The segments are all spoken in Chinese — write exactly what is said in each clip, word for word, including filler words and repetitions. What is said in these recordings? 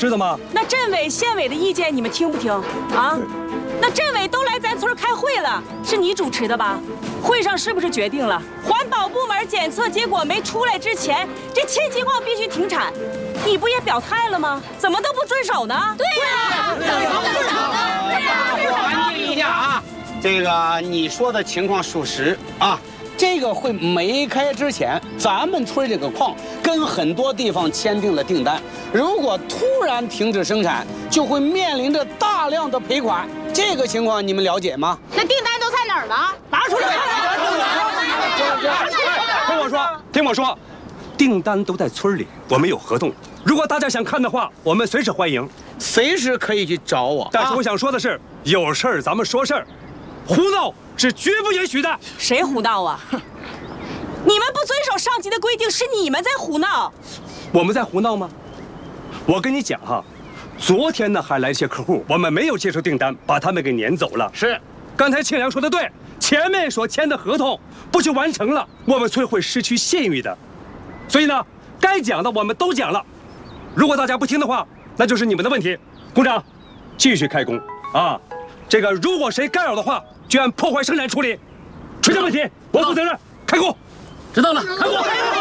知道吗？ 那镇委、县委的意见你们听不听啊？那镇委都来咱村开会了，是你主持的吧？会上是不是决定了，环保部门检测结果没出来之前，这千金矿必须停产？你不也表态了吗？怎么都不遵守呢？ 对呀，怎么不遵守呢？对呀， 安静一下啊！这个你说的情况属实啊。这个会没开之前，咱们村这个矿跟很多地方签订了订单，如果突然停止生产，就会面临着大量的赔款。这个情况你们了解吗？ 那订单都在哪儿呢？拿出来！ 听我说，听我说，订单都在村里，我们有合同。如果大家想看的话，我们随时欢迎， 随时可以去找我。 但是我想说的是，有事儿咱们说事儿，胡闹是绝不允许的。 谁胡闹啊？你们不遵守上级的规定，是你们在胡闹。 我们在胡闹吗？我跟你讲哈，昨天呢还来一些客户，我们没有接受订单，把他们给撵走了。 是， 刚才庆良说的对，前面所签的合同不去完成了，我们村会失去信誉的。所以呢，该讲的我们都讲了。如果大家不听的话，那就是你们的问题。工长，继续开工啊！这个如果谁干扰的话，就按破坏生产处理。出现问题，我负责任。开工。 知道了，开工。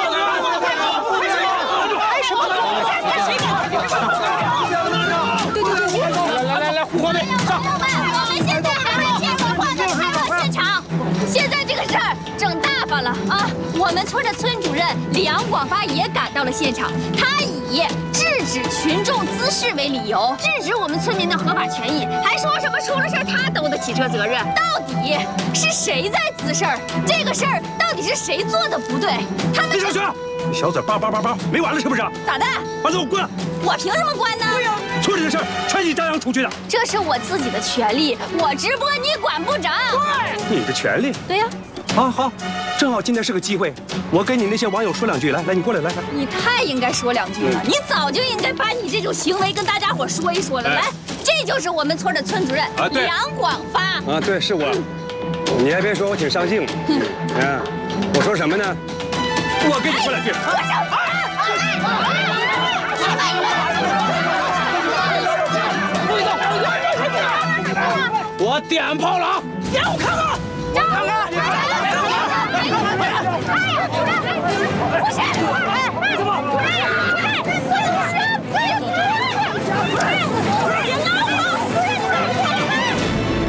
开什么工？谁干？对对对， 来来来，胡光队上。 老板，我们现在还在建设矿的开矿现场，现在这个事儿整大发了啊！我们村的村主任梁广发也赶到了现场，他以制止群众滋事为理由，制止我们村民的合法权益，还说什么出了事儿他都得起这责任。到底是谁在滋事儿？这个事儿到底是谁做的不对？他们李小雪，你小嘴叭叭叭叭，没完了是不是？ 咋的？ 把他给我关了！ 我凭什么关呢？ 对呀，村里的事儿全你张扬出去的。 这是我自己的权利，我直播你管不着。 你的权利？ 对呀。 好好，正好今天是个机会，我跟你那些网友说两句。来来，你过来，来来。 你太应该说两句了，你早就应该把你这种行为跟大家伙说一说了。来，这就是我们村的村主任梁广发。 啊，对，是我。你还别说，我挺上镜。嗯，我说什么呢？我跟你说两句。 我点炮了啊！ 让我看看。